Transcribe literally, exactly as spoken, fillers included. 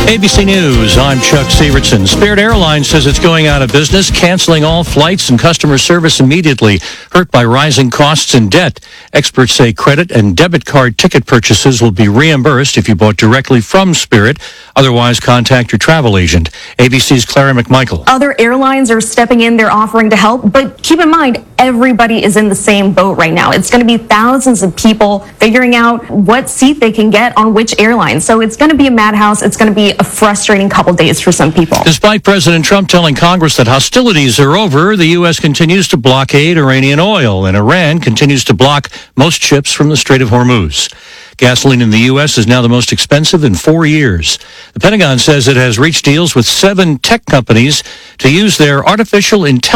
A B C News, I'm Chuck Severson. Spirit Airlines says it's going out of business, canceling all flights and customer service immediately, hurt by rising costs and debt. Experts say credit and debit card ticket purchases will be reimbursed if you bought directly from Spirit. Otherwise, contact your travel agent. A B C's Clara McMichael. Other airlines are stepping in, they're offering to help, but keep in mind, everybody is in the same boat right now. It's going to be thousands of people figuring out what seat they can get on which airline. So it's going to be a madhouse. It's going to be a frustrating couple days for some people. Despite President Trump telling Congress that hostilities are over, the U S continues to blockade Iranian oil, and Iran continues to block most ships from the Strait of Hormuz. Gasoline in the U S is now the most expensive in four years. The Pentagon says it has reached deals with seven tech companies to use their artificial intelligence